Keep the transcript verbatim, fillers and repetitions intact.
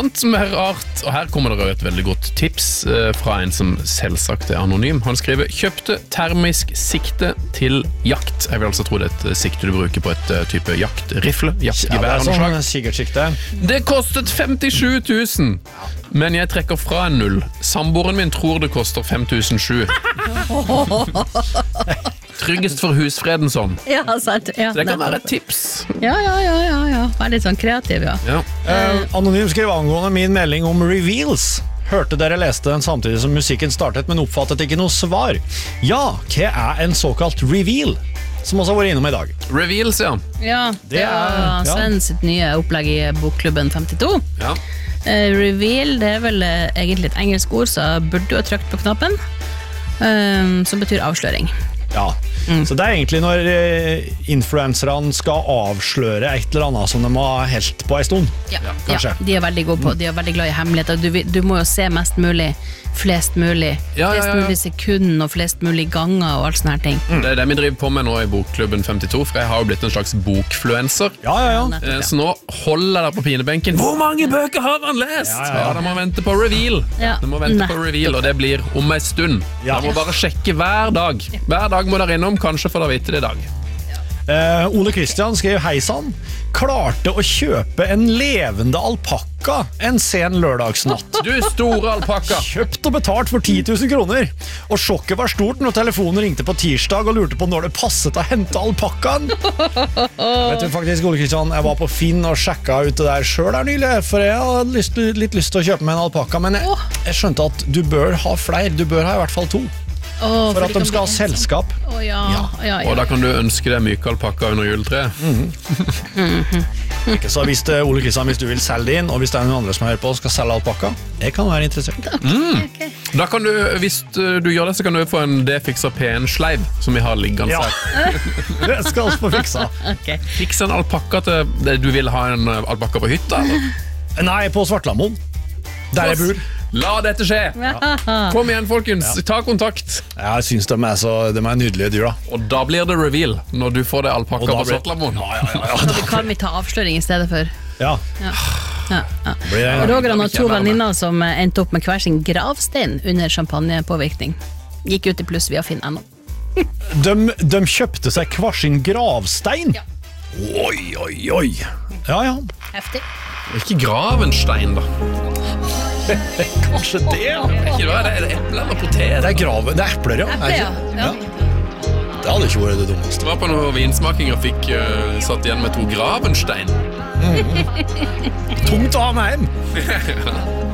annet som er rart, og her kommer det et veldig godt tips fra en som selvsagt er anonym. Han skriver, kjøpte termisk sikte til jakt. Jeg vil altså tro det er et sikte du bruker på et type jaktrifle, jaktgevær. Ja, det er sånn kikkertsikte. Det kostet femtisju tusen, men jeg trekker fra en null. Samboeren min tror det koster fem tusen sju. Tryggest for husfreden sånn. Ja, sant. Ja, så det kan være et tips. Ja, ja, ja, ja, ja. Vær litt sånn kreativ, ja. ja. Uh, anonym skrev angående min melding om reveals. Hørte dere leste den samtidig som musikken startet, men oppfattet ikke noe svar. Ja, hva er en såkalt reveal? Som også har vært innom i dag. Reveals, ja. Ja, det er Sven sitt nye opplegg i Bokklubben femtito. Ja. Uh, reveal, det er vel uh, egentlig et engelsk ord, så burde du ha trykt på knappen, um, som betyr avsløring. Ja, mm. Så det er egentlig når eh, influenserne skal avsløre et eller annet som de har helt på en stund. Ja, ja, de er veldig gode på, de er veldig glad i hemmeligheter. Du, du må jo se mest mulig, flest mulig, ja, flest ja, ja. mulig sekunder og flest mulig ganger og alt sånne her ting. Mm. Det er det vi driver på med nå i Bokklubben femtito, for jeg har jo blitt en slags bokfluencer. Ja, ja, ja. Eh, så nå holder jeg der på pinebenken. Hvor mange bøker har han lest? Ja, ja, ja. ja de må vente på reveal. Ja. De må vente på reveal, og det blir om en stund. Ja. De må bare sjekke hver dag. Hver dag må dere innom, kanskje for å vite det i dag. Uh, Ole Kristian skrev heisan. Klarte å kjøpe en levende alpakka en sen lørdagsnatt. Du store alpakka. Kjøpt og betalt for ti tusen kroner. Og sjokket var stort når telefonen ringte på tirsdag og lurte på når det passet å hente alpakkaen. Vet du faktisk, Ole Kristian, jeg var på Finn og sjekka ut det der selv der nylig, for jeg hadde lyst, litt lyst til å kjøpe meg en alpakka, men jeg, jeg skjønte at du bør ha flere, du bør ha i hvert fall to. Oh, for, for at de skal ha selskap. Oh, ja. Ja. Ja, ja, og da kan du ønske deg myk alpakka under juletreet. Mm-hmm. Ikke så hvis det, Ole Kristian, hvis du vil selge det inn, og hvis det er noen andre som hører på og skal selge alpakka, jeg kan være interessert. Okay, mm. okay. Da kan du, hvis du gjør det, så kan du få en D-fikser P en-sleiv som vi har liggende ja. her. Det skal vi få fiksa. Okay. Fiks en alpakka til det. Du vil ha en alpakka på hytta, eller? Nei, på Svartlamoen. Der jeg bor. La dette skje! Ja. Kom igjen, folkens, ja. Ta kontakt. Jeg synes de er, så, de er nydelige dyr da. Og da blir det reveal når du får det alpakka på Svartlamoen. Ja, ja, ja, ja. Da kan vi ta avsløring i stedet for. Ja. Ja. Ja, ja. Roger og to venninner som endte opp med hver sin gravstein under champagnepåvirkning. Gikk ut i pluss via Finn ennå. de, de kjøpte seg hver sin gravstein? Ja. Oi, oi, oi. Ja, ja. Heftig. Ikke gravenstein, da. Kanskje det, ja. Ikke det, er det eple eller potet? Det er grave, det er epler, ja. Eple, ja. Ja. Det hadde ikke vært det dummeste. Det var på noe vinsmaking og fikk uh, satt igjen med to gravenstein. Mm. Tungt å ha med hjem.